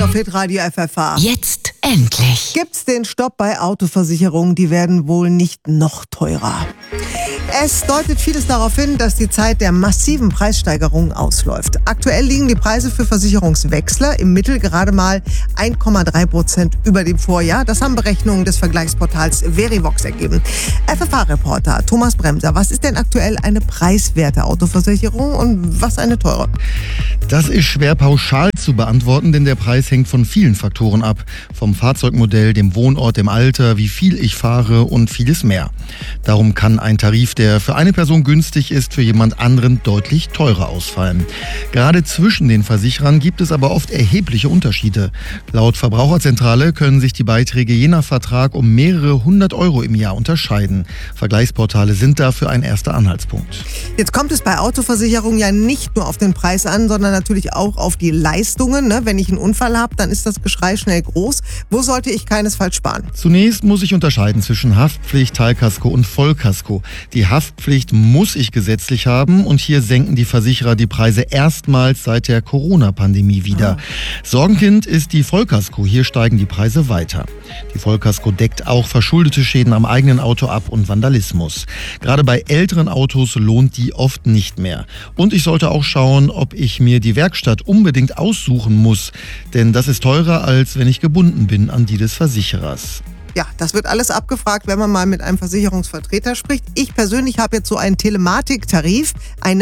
Auf Hitradio FFH. Jetzt endlich. Gibt's den Stopp bei Autoversicherungen? Die werden wohl nicht noch teurer. Es deutet vieles darauf hin, dass die Zeit der massiven Preissteigerungen ausläuft. Aktuell liegen die Preise für Versicherungswechsler im Mittel gerade mal 1,3% über dem Vorjahr. Das haben Berechnungen des Vergleichsportals Verivox ergeben. FFH-Reporter Thomas Bremser, was ist denn aktuell eine preiswerte Autoversicherung und was eine teure? Das ist schwer pauschal zu beantworten, denn der Preis hängt von vielen Faktoren ab. Vom Fahrzeugmodell, dem Wohnort, dem Alter, wie viel ich fahre und vieles mehr. Darum kann ein Tarif, der für eine Person günstig ist, für jemand anderen deutlich teurer ausfallen. Gerade zwischen den Versicherern gibt es aber oft erhebliche Unterschiede. Laut Verbraucherzentrale können sich die Beiträge je nach Vertrag um mehrere 100 € im Jahr unterscheiden. Vergleichsportale sind dafür ein erster Anhaltspunkt. Jetzt kommt es bei Autoversicherungen ja nicht nur auf den Preis an, sondern natürlich auch auf die Leistungen. Wenn ich einen Unfall habe, dann ist das Geschrei schnell groß. Wo sollte ich keinesfalls sparen? Zunächst muss ich unterscheiden zwischen Haftpflicht, Teilkasko und Vollkasko. Die Haftpflicht muss ich gesetzlich haben und hier senken die Versicherer die Preise erstmals seit der Corona-Pandemie wieder. Sorgenkind ist die Vollkasko. Hier steigen die Preise weiter. Die Vollkasko deckt auch verschuldete Schäden am eigenen Auto ab und Vandalismus. Gerade bei älteren Autos lohnt die oft nicht mehr. Und ich sollte auch schauen, ob ich mir die Werkstatt unbedingt aussuchen muss. Denn das ist teurer, als wenn ich gebunden bin an die des Versicherers. Ja, das wird alles abgefragt, wenn man mal mit einem Versicherungsvertreter spricht. Ich persönlich habe jetzt so einen Telematiktarif.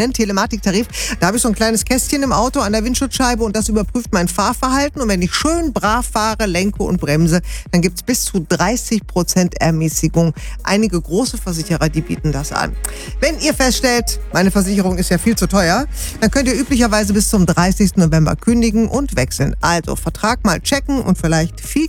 Da habe ich so ein kleines Kästchen im Auto an der Windschutzscheibe und das überprüft mein Fahrverhalten. Und wenn ich schön brav fahre, lenke und bremse, dann gibt es bis zu 30% Ermäßigung. Einige große Versicherer, die bieten das an. Wenn ihr feststellt, meine Versicherung ist ja viel zu teuer, dann könnt ihr üblicherweise bis zum 30. November kündigen und wechseln. Also Vertrag mal checken und vielleicht viel